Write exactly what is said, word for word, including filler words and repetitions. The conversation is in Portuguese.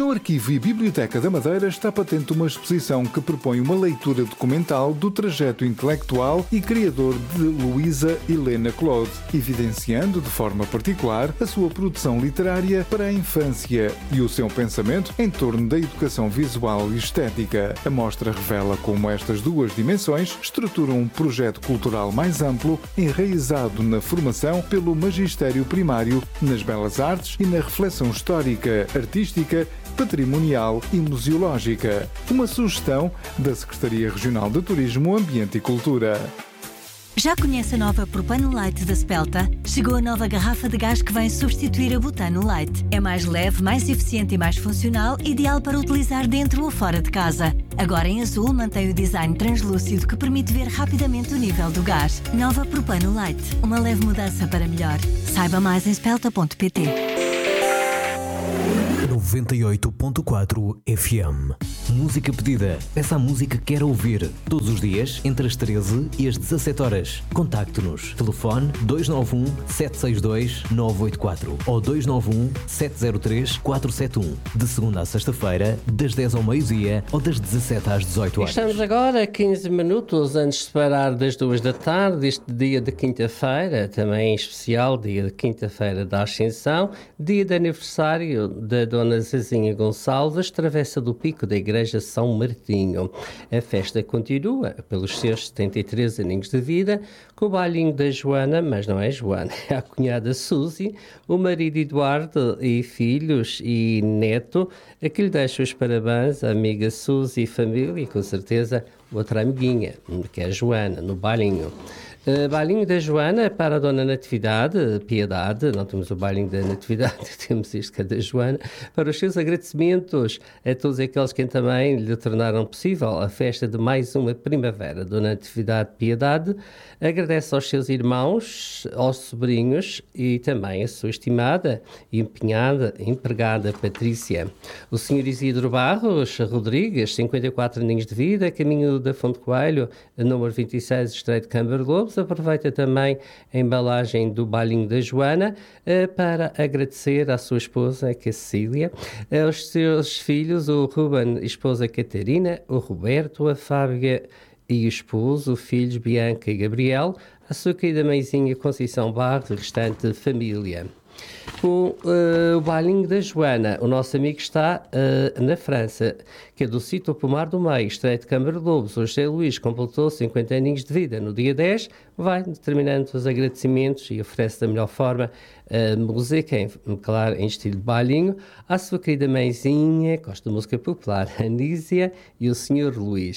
No Arquivo e Biblioteca da Madeira está patente uma exposição que propõe uma leitura documental do trajeto intelectual e criador de Luísa Helena Claude, evidenciando de forma particular a sua produção literária para a infância e o seu pensamento em torno da educação visual e estética. A mostra revela como estas duas dimensões estruturam um projeto cultural mais amplo, enraizado na formação pelo magistério primário, nas belas artes e na reflexão histórica, artística, patrimonial e museológica. Uma sugestão da Secretaria Regional de Turismo, Ambiente e Cultura. Já conhece a nova Propano Light da Spelta? Chegou a nova garrafa de gás que vem substituir a Butano Light. É mais leve, mais eficiente e mais funcional, ideal para utilizar dentro ou fora de casa. Agora em azul mantém o design translúcido que permite ver rapidamente o nível do gás. Nova Propano Light. Uma leve mudança para melhor. Saiba mais em spelta ponto pt. noventa e oito ponto quatro F M. Música pedida. Peça a música que quer ouvir. Todos os dias, entre as treze e as dezassete horas. Contacte-nos. Telefone dois nove um, sete seis dois, nove oito quatro ou dois nove um, sete zero três, quatro sete um. De segunda a sexta-feira, das dez ao meio-dia ou das dezassete às dezoito horas. Estamos agora a quinze minutos antes de parar das duas da tarde, este dia de quinta-feira, também especial, dia de quinta-feira da Ascensão, dia de aniversário da Dona Zezinha Gonçalves, travessa do Pico da Igreja São Martinho. A festa continua pelos seus setenta e três aninhos de vida, com o bailinho da Joana, mas não é Joana, é a cunhada Suzy, o marido Eduardo e filhos e neto, a que lhe deixo os parabéns, a amiga Suzy e família, e com certeza outra amiguinha, que é a Joana, no bailinho. Uh, bailinho da Joana para a Dona Natividade, Piedade, não temos o bailinho da Natividade, temos isto que é da Joana, para os seus agradecimentos a todos aqueles que também lhe tornaram possível a festa de mais uma primavera. Dona Natividade Piedade agradece aos seus irmãos, aos sobrinhos e também a sua estimada e empenhada empregada Patrícia. O senhor Isidro Barros Rodrigues, cinquenta e quatro aninhos de vida, caminho da Fonte Coelho, número vinte e seis, Estreito de Câmara de Lobos. Aproveita também a embalagem do bailinho da Joana eh, para agradecer à sua esposa, que é Cecília, aos seus filhos, o Ruben e a esposa Catarina, o Roberto, a Fábia e o esposo, filhos Bianca e Gabriel, a sua querida mãezinha Conceição Barros e a restante família. Com uh, o bailinho da Joana, o nosso amigo está uh, na França, que é do sítio Pomar do Meio, Estreito de Câmara de Lobos. O José Luís completou cinquenta aninhos de vida. No dia dez, vai determinando os agradecimentos e oferece da melhor forma a uh, música, em, claro, em estilo de bailinho, à sua querida mãezinha, gosta de música popular, Anísia, e o senhor Luís.